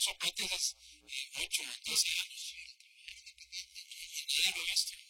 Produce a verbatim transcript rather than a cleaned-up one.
eso apenas eh, ocho o doce años. Y nadie lo ha visto.